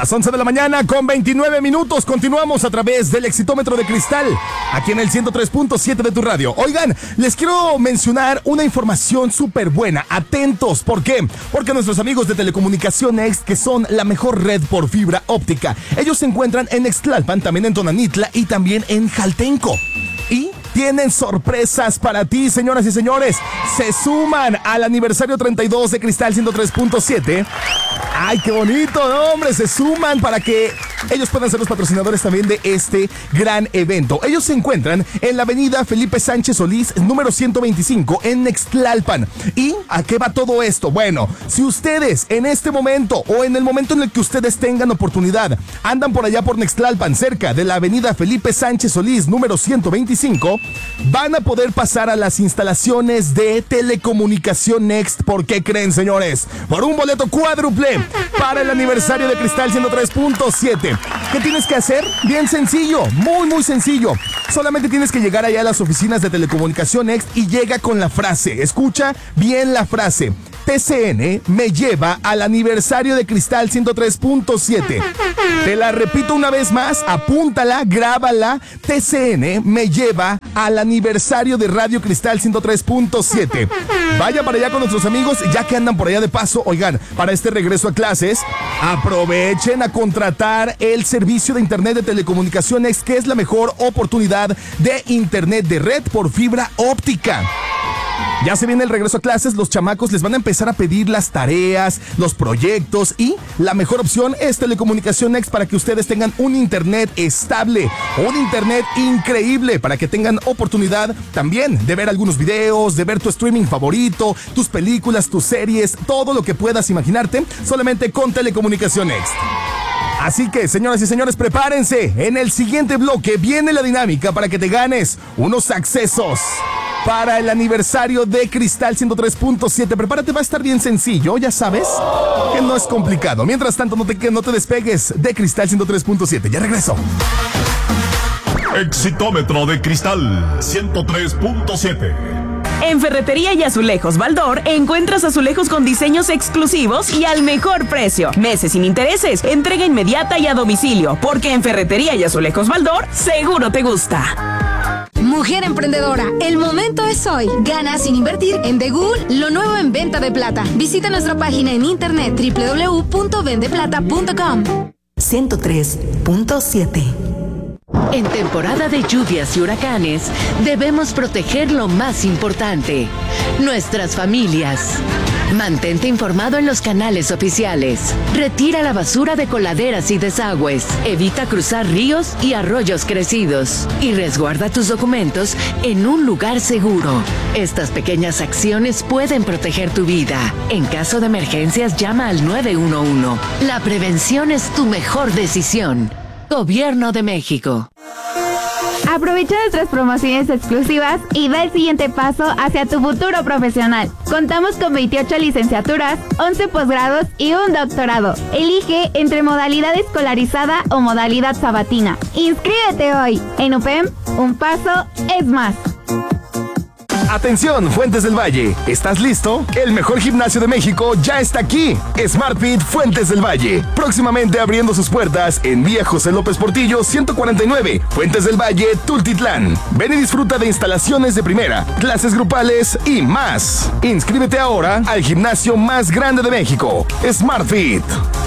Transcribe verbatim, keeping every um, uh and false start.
Las once de la mañana con veintinueve minutos. Continuamos a través del Exitómetro de Cristal, aquí en el ciento tres punto siete de tu radio. Oigan, les quiero mencionar una información súper buena. Atentos, ¿por qué? Porque nuestros amigos de Telecomunicación Next, que son la mejor red por fibra óptica, ellos se encuentran en Ixtlalpan, también en Tonanitla y también en Jaltenco. Y tienen sorpresas para ti, señoras y señores. Se suman al aniversario treinta y dos de Cristal ciento tres punto siete. ¡Ay, qué bonito, ¿no, hombre! Se suman para que ellos puedan ser los patrocinadores también de este gran evento. Ellos se encuentran en la avenida Felipe Sánchez Solís, número ciento veinticinco, en Ixtlalpan. ¿Y a qué va todo esto? Bueno, si ustedes en este momento o en el momento en el que ustedes tengan oportunidad andan por allá por Ixtlalpan, cerca de la avenida Felipe Sánchez Solís, número ciento veinticinco, van a poder pasar a las instalaciones de Telecomunicación Next. ¿Por qué creen, señores? Por un boleto cuádruple para el aniversario de Cristal ciento tres punto siete. ¿Qué tienes que hacer? Bien sencillo, muy muy sencillo. Solamente tienes que llegar allá a las oficinas de Telecomunicación Next y llega con la frase. Escucha bien la frase. T C N me lleva al aniversario de Cristal ciento tres punto siete. Te la repito una vez más, apúntala, grábala. T C N me lleva al aniversario de Radio Cristal ciento tres punto siete. Vaya para allá con nuestros amigos, ya que andan por allá de paso. Oigan, para este regreso a clases, aprovechen a contratar el servicio de internet de Telecomunicaciones, que es la mejor oportunidad de internet de red por fibra óptica. Ya se viene el regreso a clases, los chamacos les van a empezar a pedir las tareas, los proyectos, y la mejor opción es Telecomunicación Next para que ustedes tengan un internet estable, un internet increíble, para que tengan oportunidad también de ver algunos videos, de ver tu streaming favorito, tus películas, tus series, todo lo que puedas imaginarte, solamente con Telecomunicación Next. Así que, señoras y señores, prepárense. En el siguiente bloque viene la dinámica para que te ganes unos accesos para el aniversario de Cristal ciento tres punto siete. Prepárate, va a estar bien sencillo, ya sabes que no es complicado. Mientras tanto, no te, no te despegues de Cristal ciento tres punto siete. Ya regreso. Exitómetro de Cristal ciento tres punto siete. En Ferretería y Azulejos Baldor encuentras azulejos con diseños exclusivos y al mejor precio. Meses sin intereses, entrega inmediata y a domicilio, porque en Ferretería y Azulejos Baldor seguro te gusta. Mujer emprendedora, el momento es hoy. Gana sin invertir en Begul, lo nuevo en venta de plata. Visita nuestra página en internet doble u doble u doble u punto vende plata punto com. ciento tres punto siete. En temporada de lluvias y huracanes, debemos proteger lo más importante, nuestras familias. Mantente informado en los canales oficiales. Retira la basura de coladeras y desagües. Evita cruzar ríos y arroyos crecidos. Y resguarda tus documentos en un lugar seguro. Estas pequeñas acciones pueden proteger tu vida. En caso de emergencias, llama al nueve uno uno. La prevención es tu mejor decisión. Gobierno de México. Aprovecha nuestras promociones exclusivas y da el siguiente paso hacia tu futuro profesional. Contamos con veintiocho licenciaturas, once posgrados y un doctorado. Elige entre modalidad escolarizada o modalidad sabatina. Inscríbete hoy. En U P E M, un paso es más. Atención, Fuentes del Valle, ¿estás listo? El mejor gimnasio de México ya está aquí. SmartFit Fuentes del Valle, próximamente abriendo sus puertas en Vía José López Portillo ciento cuarenta y nueve, Fuentes del Valle, Tultitlán. Ven y disfruta de instalaciones de primera, clases grupales y más. Inscríbete ahora al gimnasio más grande de México, SmartFit.